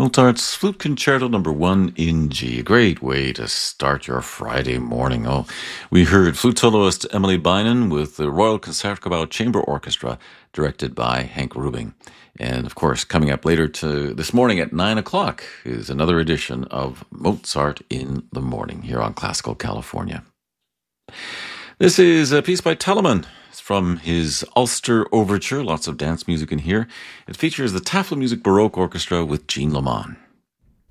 Mozart's Flute Concerto Number 1 in G. A great way to start your Friday morning. Oh, we heard flute soloist Emily Bynon with the Royal Concertgebouw Chamber Orchestra, directed by Hank Rubing. And of course, coming up later this morning at 9 o'clock is another edition of Mozart in the Morning here on Classical California. This is a piece by Telemann. It's from his Ulster Overture. Lots of dance music in here. It features the Tafelmusik Baroque Orchestra with Jean Lamont.